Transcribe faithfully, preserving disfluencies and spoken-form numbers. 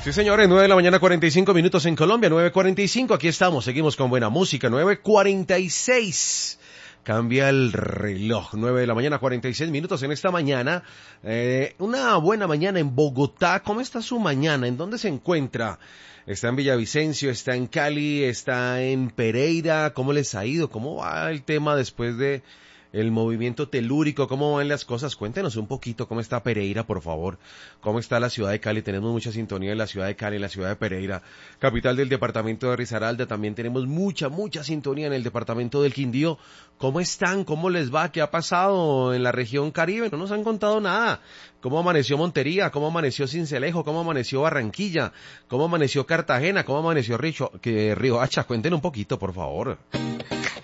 Sí, señores, nueve de la mañana, cuarenta y cinco minutos en Colombia, nueve cuarenta y cinco, aquí estamos, seguimos con buena música, nueve cuarenta y seis. Cambia el reloj, nueve de la mañana, cuarenta y seis minutos en esta mañana. Eh, una buena mañana en Bogotá. ¿Cómo está su mañana? ¿En dónde se encuentra? ¿Está en Villavicencio? ¿Está en Cali? ¿Está en Pereira? ¿Cómo les ha ido? ¿Cómo va el tema después de el movimiento telúrico? ¿Cómo van las cosas? Cuéntenos un poquito cómo está Pereira, por favor. ¿Cómo está la ciudad de Cali? Tenemos mucha sintonía en la ciudad de Cali, en la ciudad de Pereira, capital del departamento de Risaralda. También tenemos mucha, mucha sintonía en el departamento del Quindío. ¿Cómo están? ¿Cómo les va? ¿Qué ha pasado en la región Caribe? No nos han contado nada. ¿Cómo amaneció Montería? ¿Cómo amaneció Sincelejo? ¿Cómo amaneció Barranquilla? ¿Cómo amaneció Cartagena? ¿Cómo amaneció Richo, que Riohacha? Cuenten un poquito, por favor.